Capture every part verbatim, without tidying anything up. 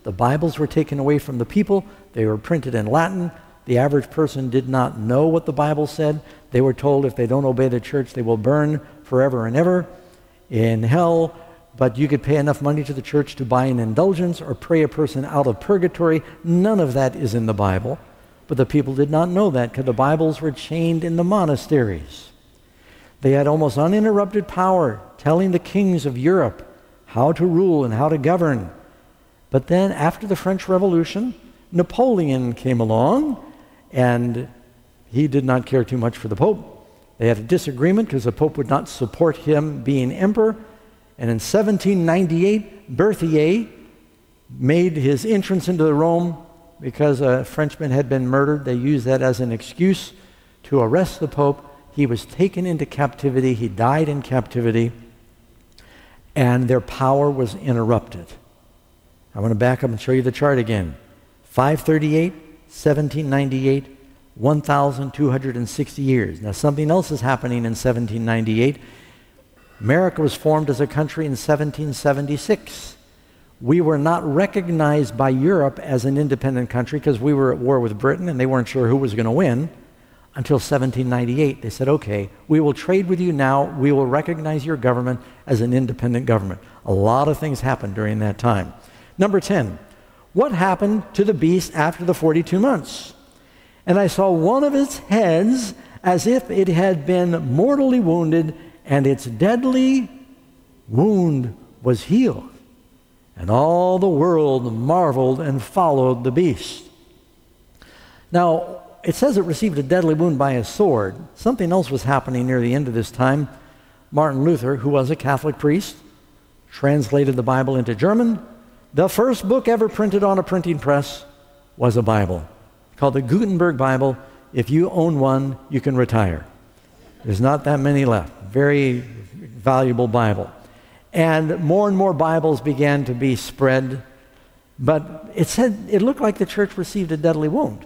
The Bibles were taken away from the people. They were printed in Latin. The average person did not know what the Bible said. They were told if they don't obey the church, they will burn forever and ever in hell. But you could pay enough money to the church to buy an indulgence or pray a person out of purgatory. None of that is in the Bible. But the people did not know that because the Bibles were chained in the monasteries. They had almost uninterrupted power, telling the kings of Europe how to rule and how to govern. But then after the French Revolution, Napoleon came along, and he did not care too much for the Pope. They had a disagreement because the Pope would not support him being emperor. And in seventeen ninety-eight, Berthier made his entrance into Rome because a Frenchman had been murdered. They used that as an excuse to arrest the Pope. He was taken into captivity. He died in captivity. And their power was interrupted. I want to back up and show you the chart again. five thirty-eight, seventeen ninety-eight, one thousand two hundred sixty years. Now something else is happening in seventeen ninety-eight. America was formed as a country in seventeen seventy-six. We were not recognized by Europe as an independent country because we were at war with Britain and they weren't sure who was going to win until seventeen ninety-eight. They said, okay, we will trade with you now. We will recognize your government as an independent government. A lot of things happened during that time. Number ten, what happened to the beast after the forty-two months? And I saw one of its heads as if it had been mortally wounded, and its deadly wound was healed. And all the world marveled and followed the beast. Now, it says it received a deadly wound by a sword. Something else was happening near the end of this time. Martin Luther, who was a Catholic priest, translated the Bible into German. The first book ever printed on a printing press was a Bible called the Gutenberg Bible. If you own one, you can retire. There's not that many left. Very valuable Bible. And more and more Bibles began to be spread. But it said it looked like the church received a deadly wound.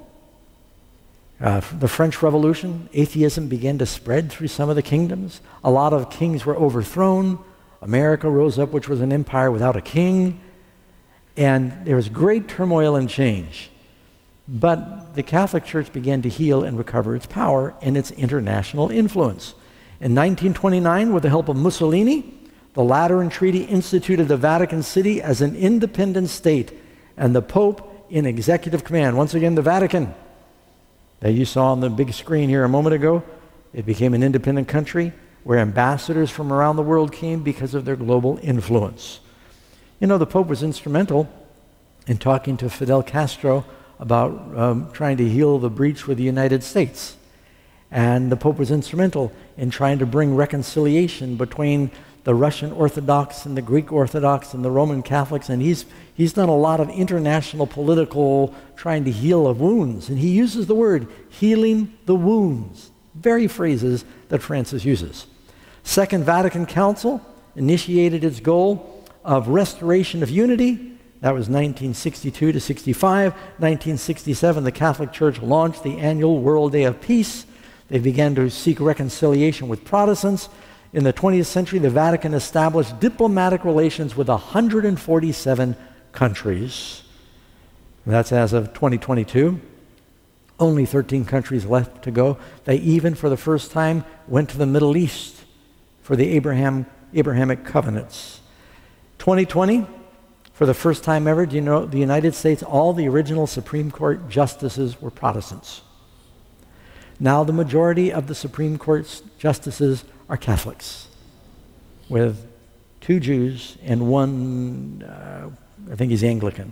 Uh, the French Revolution, atheism began to spread through some of the kingdoms. A lot of kings were overthrown. America rose up, which was an empire without a king. And there was great turmoil and change. But the Catholic Church began to heal and recover its power and its international influence. In nineteen twenty-nine, with the help of Mussolini, the Lateran Treaty instituted the Vatican City as an independent state, and the Pope in executive command. Once again, the Vatican, that you saw on the big screen here a moment ago, it became an independent country where ambassadors from around the world came because of their global influence. You know, the Pope was instrumental in talking to Fidel Castro about um, trying to heal the breach with the United States. And the Pope was instrumental in trying to bring reconciliation between the Russian Orthodox and the Greek Orthodox and the Roman Catholics. And he's, he's done a lot of international political trying to heal of wounds. And he uses the word healing the wounds. Very phrases that Francis uses. Second Vatican Council initiated its goal of restoration of unity. That was nineteen sixty-two to sixty-five. nineteen sixty-seven, the Catholic Church launched the annual World Day of Peace. They began to seek reconciliation with Protestants. In the twentieth century, the Vatican established diplomatic relations with one hundred forty-seven countries. That's as of twenty twenty-two. Only thirteen countries left to go. They even, for the first time, went to the Middle East for the Abraham, Abrahamic covenants. twenty twenty, for the first time ever, do you know, the United States, all the original Supreme Court justices were Protestants. Now the majority of the Supreme Court's justices are Catholics, with two Jews and one, uh, I think he's Anglican.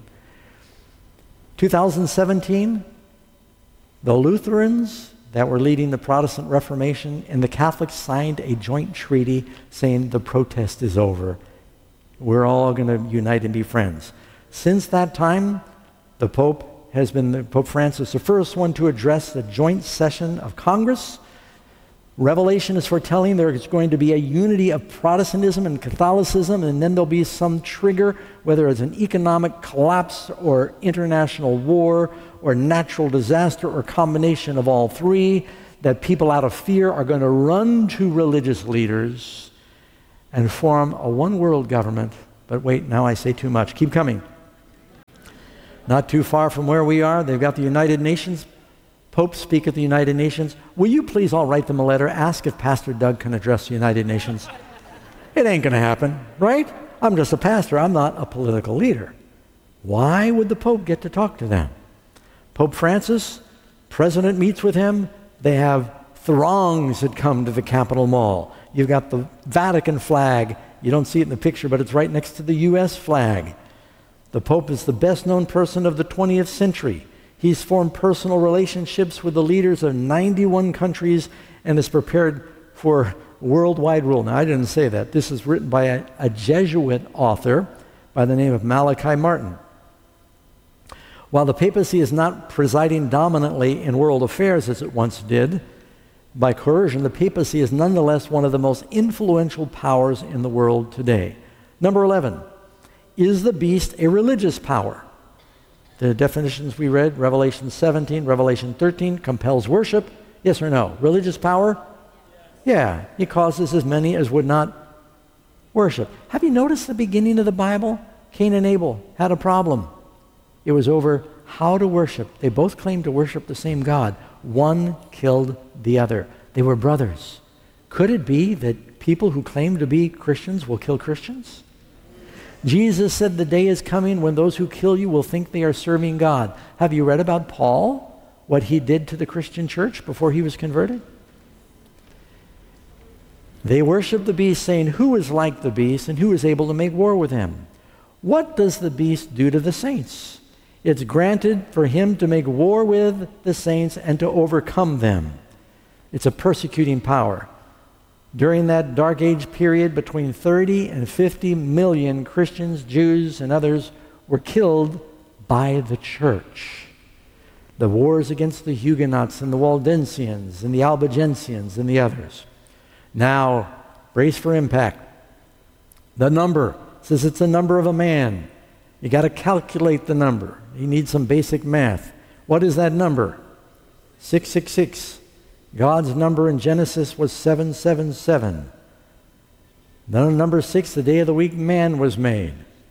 two thousand seventeen, the Lutherans that were leading the Protestant Reformation and the Catholics signed a joint treaty saying the protest is over. We're all going to unite and be friends. Since that time, the Pope has been, the Pope Francis, the first one to address the joint session of Congress. Revelation is foretelling there is going to be a unity of Protestantism and Catholicism, and then there'll be some trigger, whether it's an economic collapse or international war or natural disaster or combination of all three, that people out of fear are going to run to religious leaders and form a one-world government. But wait, now I say too much. Keep coming. Not too far from where we are, they've got the United Nations. Popes speak at the United Nations. Will you please all write them a letter? Ask if Pastor Doug can address the United Nations. It ain't going to happen, right? I'm just a pastor. I'm not a political leader. Why would the Pope get to talk to them? Pope Francis, president meets with him. They have throngs that come to the Capitol Mall. You've got the Vatican flag. You don't see it in the picture, but it's right next to the U S flag. The Pope is the best-known person of the twentieth century. He's formed personal relationships with the leaders of ninety-one countries and is prepared for worldwide rule. Now, I didn't say that. This is written by a, a Jesuit author by the name of Malachi Martin. While the papacy is not presiding dominantly in world affairs as it once did, by coercion, the papacy is nonetheless one of the most influential powers in the world today. Number eleven, is the beast a religious power? The definitions we read, Revelation seventeen, Revelation thirteen, compels worship. Yes or no? Religious power? Yeah, he causes as many as would not worship. Have you noticed the beginning of the Bible? Cain and Abel had a problem. It was over how to worship. They both claimed to worship the same God. One killed the other. They were brothers. Could it be that people who claim to be Christians will kill Christians? Jesus said the day is coming when those who kill you will think they are serving God. Have you read about Paul, what he did to the Christian church before he was converted? They worship the beast, saying, who is like the beast and who is able to make war with him? What does the beast do to the saints? It's granted for him to make war with the saints and to overcome them. It's a persecuting power. During that dark age period, between thirty and fifty million Christians, Jews, and others were killed by the church. The wars against the Huguenots and the Waldensians and the Albigensians and the others. Now, brace for impact. The number says it's the number of a man. You got to calculate the number. You need some basic math. What is that number? six six six. God's number in Genesis was seven seven seven. Then number six, the day of the week man was made.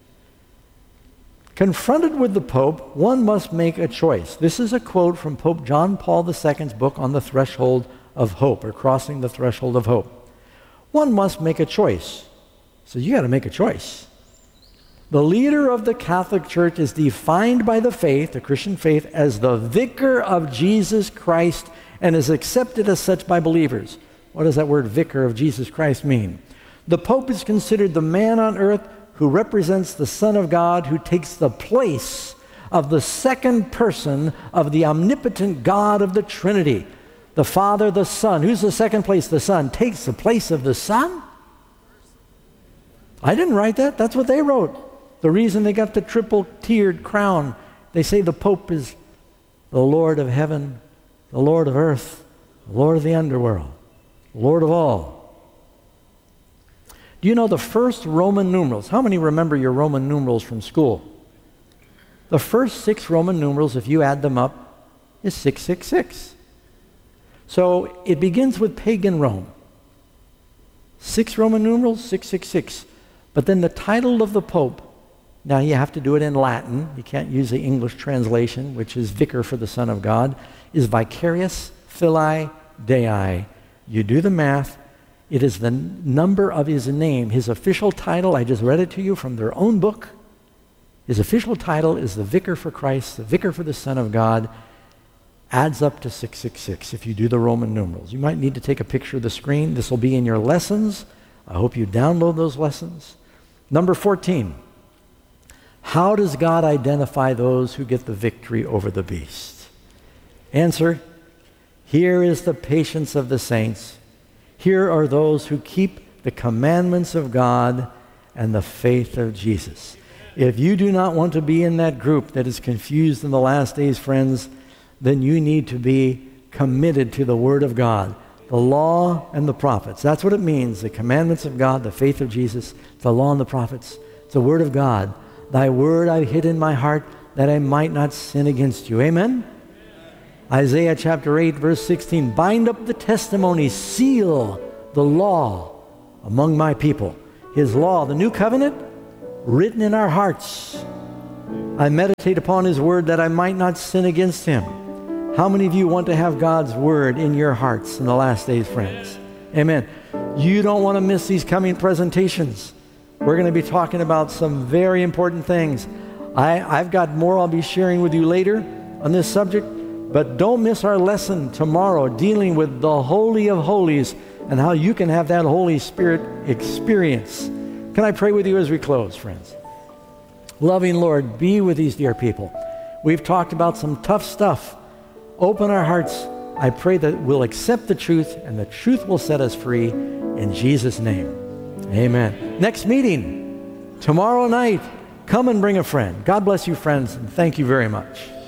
Confronted with the Pope, one must make a choice. This is a quote from Pope John Paul the Second's book On the Threshold of Hope, or Crossing the Threshold of Hope. One must make a choice. So you got to make a choice. The leader of the Catholic Church is defined by the faith, the Christian faith, as the vicar of Jesus Christ and is accepted as such by believers. What does that word vicar of Jesus Christ mean? The Pope is considered the man on earth who represents the Son of God, who takes the place of the second person of the omnipotent God of the Trinity. The Father, the Son. Who's the second place? The Son. Takes the place of the Son? I didn't write that. That's what they wrote. The reason they got the triple-tiered crown, they say the Pope is the Lord of heaven, the Lord of earth, the Lord of the underworld, Lord of all. Do you know the first Roman numerals? How many remember your Roman numerals from school? The first six Roman numerals, if you add them up, is six six six. So it begins with pagan Rome. Six Roman numerals, six six six. But then the title of the Pope, now you have to do it in Latin. You can't use the English translation, which is Vicar for the Son of God, is Vicarius Filii Dei. You do the math. It is the number of his name. His official title, I just read it to you from their own book. His official title is the Vicar for Christ, the Vicar for the Son of God. Adds up to six six six if you do the Roman numerals. You might need to take a picture of the screen. This will be in your lessons. I hope you download those lessons. Number fourteen. How does God identify those who get the victory over the beast? Answer, here is the patience of the saints. Here are those who keep the commandments of God and the faith of Jesus. If you do not want to be in that group that is confused in the last days, friends, then you need to be committed to the Word of God, the law and the prophets. That's what it means, the commandments of God, the faith of Jesus, the law and the prophets. It's the Word of God. Thy word I hid in my heart that I might not sin against you. Amen? Isaiah chapter eight, verse sixteen, bind up the testimony, seal the law among my people. His law, the new covenant, written in our hearts. I meditate upon his word that I might not sin against him. How many of you want to have God's word in your hearts in the last days, friends? Amen. You don't want to miss these coming presentations. We're going to be talking about some very important things. I, I've got more I'll be sharing with you later on this subject, but don't miss our lesson tomorrow dealing with the Holy of Holies and how you can have that Holy Spirit experience. Can I pray with you as we close, friends? Loving Lord, be with these dear people. We've talked about some tough stuff. Open our hearts. I pray that we'll accept the truth and the truth will set us free in Jesus' name. Amen. Next meeting, tomorrow night. Come and bring a friend. God bless you, friends, and thank you very much.